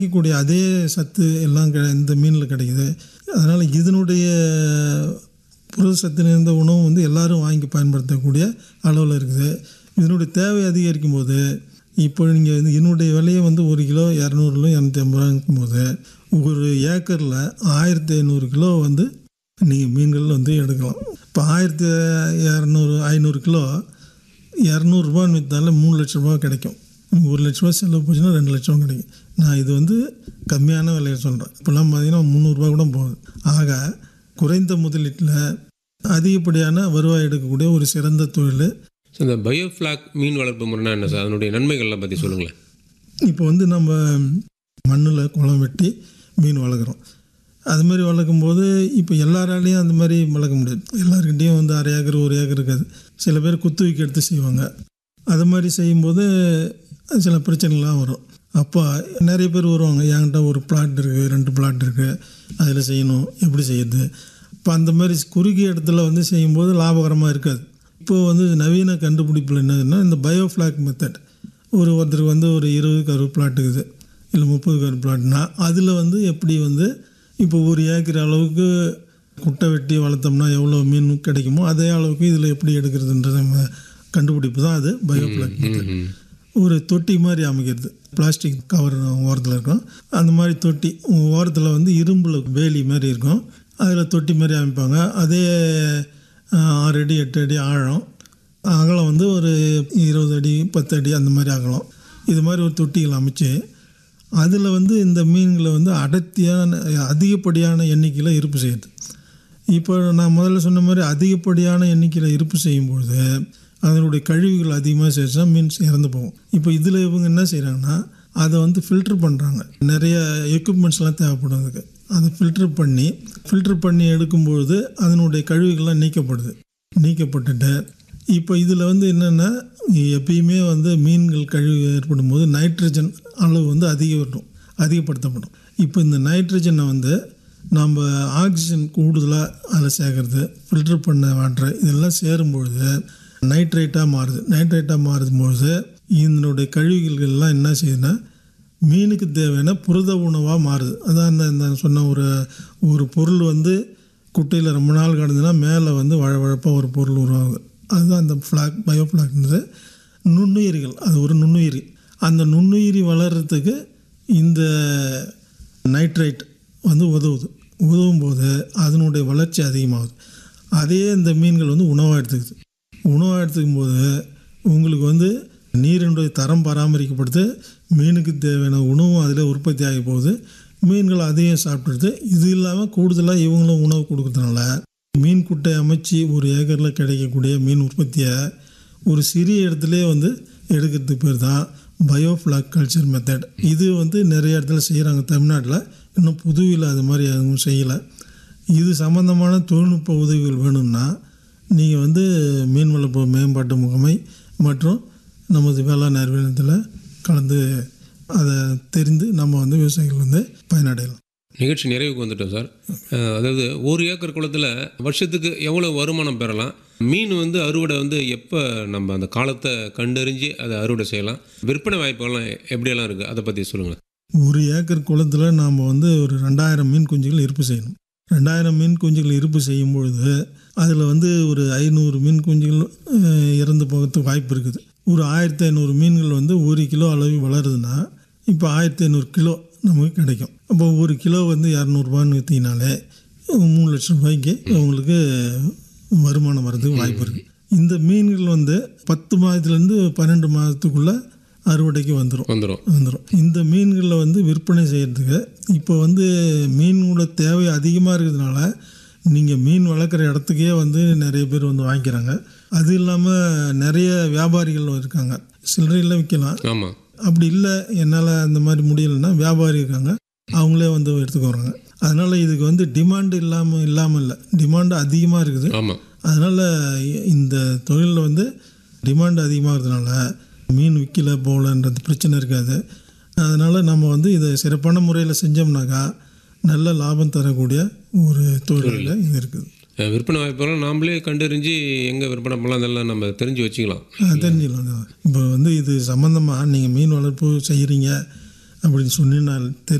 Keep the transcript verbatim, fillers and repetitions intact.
கூடிய அதே சத்து எல்லாம் இந்த மீனில் கிடைக்குது. அதனால் இதனுடைய புரதச்சத்து நிறைந்த உணவு வந்து எல்லோரும் வாங்கி பயன்படுத்தக்கூடிய அளவில் இருக்குது. இதனுடைய தேவை அதிகரிக்கும் போது இப்போ நீங்கள் வந்து இதனுடைய விலையை வந்து ஒரு கிலோ இரநூறுல இரநூத்தி ஐம்பது ரூபாங்கும் போது ஒரு ஏக்கரில் ஆயிரத்தி ஐநூறு கிலோ வந்து நீங்கள் மீன்கள் வந்து எடுக்கலாம். இப்போ ஆயிரத்தி இரநூறு ஐநூறு கிலோ இரநூறுபான்னு விற்றாலும் மூணு லட்ச ரூபா கிடைக்கும். ஒரு லட்ச ரூபா செலவு போச்சுன்னா ரெண்டு லட்சம் கிடைக்கும். நான் இது வந்து கம்மியான விலையை சொல்கிறேன். இப்போல்லாம் பார்த்தீங்கன்னா முந்நூறுரூபா கூட போகுது. ஆக குறைந்த முதலீட்டில் அதிகப்படியான வருவாய் எடுக்கக்கூடிய ஒரு சிறந்த தொழில். இந்த பயோஃப்ளாக் மீன் வளர்ப்பு முறைனா என்ன சார்? அதனுடைய நன்மைகள்லாம் பற்றி சொல்லுங்களேன். இப்போ வந்து நம்ம மண்ணில் குளம் வெட்டி மீன் வளர்க்குறோம். அது மாதிரி வளர்க்கும்போது இப்போ எல்லாராலையும் அந்த மாதிரி வளர்க்க முடியாது. எல்லாருக்கிட்டையும் வந்து அரை ஏக்கர் ஒரு ஏக்கர் இருக்காது. சில பேர் குத்து வைக்க எடுத்து செய்வாங்க. அது மாதிரி செய்யும்போது சில பிரச்சனைலாம் வரும். அப்போ நிறைய பேர் வருவாங்க, என்கிட்ட ஒரு பிளாட் இருக்குது, ரெண்டு பிளாட் இருக்குது, அதில் செய்யணும், எப்படி செய்யுது. இப்போ அந்த மாதிரி குறுகிய இடத்துல வந்து செய்யும்போது லாபகரமாக இருக்காது. இப்போது வந்து நவீன கண்டுபிடிப்பில் என்னதுன்னா இந்த பயோஃப்ளாக் மெத்தட். ஒரு ஒருத்தருக்கு வந்து ஒரு இருபது கரு பிளாட் இருக்குது, இல்லை முப்பது கரு பிளாட்னா அதில் வந்து எப்படி வந்து இப்போ ஒரு ஏக்கர் அளவுக்கு குட்டை வெட்டி வளர்த்தோம்னா எவ்வளோ மீன் கிடைக்குமோ அதே அளவுக்கு இதில் எப்படி எடுக்கிறதுன்றது கண்டுபிடிப்பு தான் அது பயோஃப்ளாக் மெத்தட். ஒரு தொட்டி மாதிரி அமைக்கிறது, பிளாஸ்டிக் கவர் ஓரத்தில் இருக்கும். அந்த மாதிரி தொட்டி ஓரத்தில் வந்து இரும்பில் வேலி மாதிரி இருக்கும், அதில் தொட்டி மாதிரி அமைப்பாங்க. அதே ஆறு அடி எட்டு அடி ஆழம், அகலம் வந்து ஒரு இருபது அடி பத்து அடி அந்த மாதிரி அகலம். இது மாதிரி ஒரு தொட்டிகள் அமைச்சு அதில் வந்து இந்த மீன்களை வந்து அடர்த்தியான அதிகப்படியான எண்ணிக்கையில் இருப்பு செய்யுது. இப்போ நான் முதல்ல சொன்ன மாதிரி அதிகப்படியான எண்ணிக்கையில் இருப்பு செய்யும்பொழுது அதனுடைய கழிவுகள் அதிகமாக சேர்த்தா மீன் இறந்து போகும். இப்போ இதில் இவங்க என்ன செய்கிறாங்கன்னா அதை வந்து ஃபில்ட்ரு பண்ணுறாங்க. நிறைய எக்யூப்மெண்ட்ஸ்லாம் தேவைப்படும் அதுக்கு. அதை ஃபில்ட்ரு பண்ணி ஃபில்ட்ரு பண்ணி எடுக்கும்பொழுது அதனுடைய கழிவுகள்லாம் நீக்கப்படுது. நீக்கப்பட்டுட்டு இப்போ இதில் வந்து என்னென்னா எப்பயுமே வந்து மீன்கள் கழிவு ஏற்படும் போது நைட்ரஜன் அளவு வந்து அதிகம் அதிகப்படுத்தப்படும். இப்போ இந்த நைட்ரஜனை வந்து நம்ம ஆக்சிஜன் கூடுதலாக அதில் சேர்க்குறது, ஃபில்ட்ரு பண்ண வாட்டர் இதெல்லாம் சேரும்பொழுது நைட்ரேட்டாக மாறுது. நைட்ரேட்டாக மாறும்பொழுது இதனுடைய கழிவுகள்லாம் என்ன செய்யுதுன்னா மீனுக்கு தேவையான புரத உணவாக மாறுது. அதான் இந்த இந்த சொன்ன ஒரு ஒரு பொருள் வந்து குட்டையில் ரொம்ப நாள் கிடந்துன்னா மேலே வந்து வழவழப்பாக ஒரு பொருள் உருவாகுது. அதுதான் அந்த ஃப்ளாக் பயோஃப்ளாக்ன்றது. நுண்ணுயிரிகள், அது ஒரு நுண்ணுயிரி. அந்த நுண்ணுயிரி வளர்கிறதுக்கு இந்த நைட்ரேட் வந்து உதவுது. உதவும் போது அதனுடைய வளர்ச்சி அதிகமாகுது. அதே இந்த மீன்கள் வந்து உணவாக எடுத்துக்குது. உணவாக எடுத்துக்கும் போது உங்களுக்கு வந்து நீரினுடைய தரம் பராமரிக்கப்படுது, மீனுக்கு தேவையான உணவும் அதில் உற்பத்தி ஆகி போகுது, மீன்கள் அதையும் சாப்பிட்டுடுது. இது இல்லாமல் கூடுதலாக இவங்களும் உணவு கொடுக்கறதுனால மீன் குட்டை அமைச்சு ஒரு ஏக்கரில் கிடைக்கக்கூடிய மீன் உற்பத்தியை ஒரு சிறிய இடத்துலேயே வந்து எடுக்கிறதுக்கு பேர் தான் பயோஃப்ளாக் கல்ச்சர் மெத்தட். இது வந்து நிறைய இடத்துல செய்கிறாங்க தமிழ்நாட்டில். இன்னும் புதுவில் அது மாதிரி எதுவும் செய்யலை. இது சம்மந்தமான தொழில்நுட்ப உதவிகள் வேணும்னா நீங்கள் வந்து மீன் வளர்ப்பு மேம்பாட்டு முகமை மற்றும் நமது வேளாண் அறிவியலத்தில் கலந்து அதை தெரிந்து நம்ம வந்து விவசாயிகள் வந்து பயனடையலாம். நிகழ்ச்சி நிறைவுக்கு வந்துட்டோம் சார். அதாவது ஒரு ஏக்கர் குளத்தில் வருஷத்துக்கு எவ்வளோ வருமானம் பெறலாம்? மீன் வந்து அறுவடை வந்து எப்போ நம்ம அந்த காலத்தை கண்டறிஞ்சு அதை அறுவடை செய்யலாம்? விற்பனை வாய்ப்புகள்லாம் எப்படியெல்லாம் இருக்குது, அதை பற்றி சொல்லுங்கள். ஒரு ஏக்கர் குளத்தில் நாம் வந்து ஒரு ரெண்டாயிரம் மீன் குஞ்சுகள் இருப்பு செய்யணும். ரெண்டாயிரம் மீன் குஞ்சுகள் இருப்பு செய்யும் பொழுது அதில் வந்து ஒரு ஐநூறு மீன் குஞ்சுகள் இறந்து போகிறதுக்கு வாய்ப்பு இருக்குது. ஒரு ஆயிரத்தி ஐநூறு மீன்கள் வந்து ஒரு கிலோ அளவு வளருதுன்னா இப்போ ஆயிரத்தி ஐநூறு கிலோ நமக்கு கிடைக்கும். அப்போ ஒரு கிலோ வந்து இரநூறுபான்னு விற்றீங்கனாலே மூணு லட்சம் ரூபாய்க்கு உங்களுக்கு வருமானம் வர்றதுக்கு வாய்ப்பு இருக்குது. இந்த மீன்கள் வந்து பத்து மாதத்துலேருந்து பன்னெண்டு மாதத்துக்குள்ளே அறுவடைக்கு வந்துடும் வந்துடும் வந்துடும் இந்த மீன்களில் வந்து விற்பனை செய்கிறதுக்கு இப்போ வந்து மீனோட தேவை அதிகமாக இருக்கிறதுனால நீங்கள் மீன் வளர்க்குற இடத்துக்கே வந்து நிறைய பேர் வந்து வாங்கிக்கிறாங்க. அது இல்லாமல் நிறைய வியாபாரிகள் இருக்காங்க, சில்லறையில் விற்கலாம். ஆமாம், அப்படி இல்லை என்னால் அந்த மாதிரி முடியலைன்னா வியாபாரி இருக்காங்க, அவங்களே வந்து எடுத்துக்க வராங்க. அதனால் இதுக்கு வந்து டிமாண்டு இல்லாமல் இல்லாமல் இல்லை, டிமாண்டு அதிகமாக இருக்குது. ஆமாம், அதனால் இந்த தொழிலில் வந்து டிமாண்டு அதிகமாகிறதுனால மீன் விற்கல போகலன்றது பிரச்சனை இருக்காது. அதனால் நம்ம வந்து இதை சிறப்பான முறையில் செஞ்சோம்னாக்கா நல்ல லாபம் தரக்கூடிய ஒரு தொழிலில் இது இருக்குது. விற்பனை வாய்ப்புகளும் நாமளே கண்டறிஞ்சு எங்கே விற்பனை பண்ணலாம் அதெல்லாம் நம்ம தெரிஞ்சு வச்சுக்கலாம், தெரிஞ்சுக்கலாம். இப்போ வந்து இது சம்மந்தமாக நீங்கள் மீன் வளர்ப்பு செய்கிறீங்க அப்படின்னு சொன்னீங்கன்னா